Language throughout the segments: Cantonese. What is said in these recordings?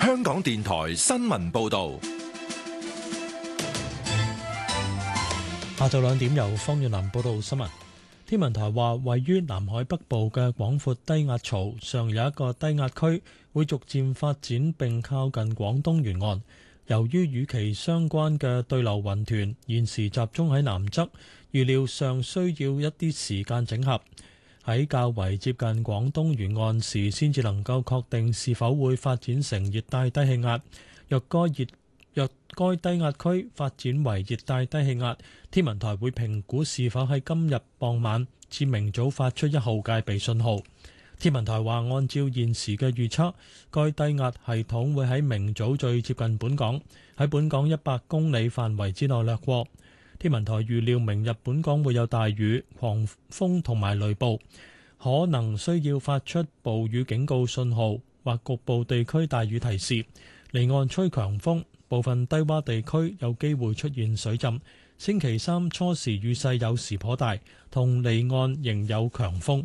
香港電台新聞報道。 下晝2點由方遠南報道新聞。天文台話，位於南海北部嘅廣闊低壓槽上有一個低壓區，會逐漸發展並靠近廣東沿岸。由於與其相關嘅對流雲團現時集中喺南側，預料上需要一啲時間整合，喺較為接近廣東沿岸時，先至能夠確定是否會發展成熱帶低氣壓。若該低壓區發展為熱帶低氣壓，天文台會評估是否喺今日傍晚至明早發出1號戒備信號。天文台話，按照現時嘅預測，該低壓系統會喺明早最接近本港，喺本港100公里範圍之內掠過。天文台預料明日本港會有大雨、狂風同埋雷暴，可能需要發出暴雨警告信號或局部地區大雨提示。離岸吹強風，部分低洼地區有機會出現水浸。星期三初時雨勢有時頗大，同離岸仍有強風。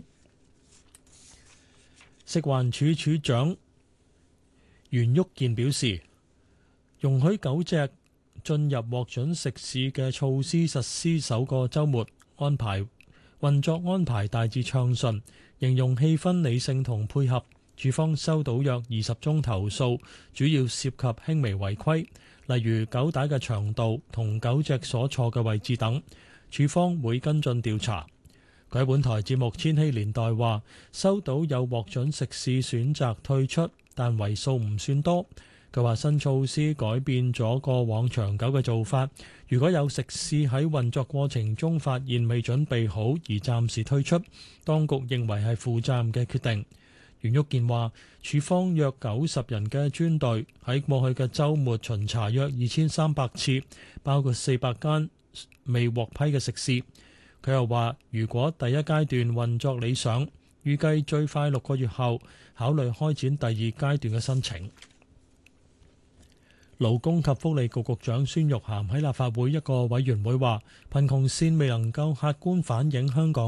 食環署署長袁旭健表示，容許狗隻進入獲准食肆嘅措施實施首個週末，運作安排大致暢順，形容氣氛理性同配合。署方收到約20宗投訴，主要涉及輕微違規，例如狗帶嘅長度同狗隻所坐嘅位置等。署方會跟進調查。佢喺本台節目《千禧年代》話，收到有獲准食肆選擇退出，但為數唔算多。佢話新措施改變咗過往長久嘅做法，如果有食肆喺運作過程中發現未準備好而暫時退出，當局認為係負責任嘅決定。袁旭健話，署方約90人嘅專隊喺過去嘅週末巡查約2300次，包括400間未獲批嘅食肆。佢又話，如果第一階段運作理想，預計最快6個月後考慮開展第2階段嘅申請。勞工及福利局局長孫玉菡喺立法會一個委員會話，貧窮線未能夠客觀反映香港